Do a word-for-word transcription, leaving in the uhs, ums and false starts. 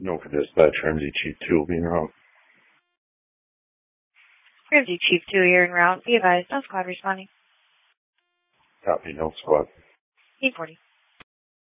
No for dispatch, Ramsey Chief two will be en route. Ramsey Chief two, you're en route. Be advised, no squad responding. Copy, no squad. eight forty.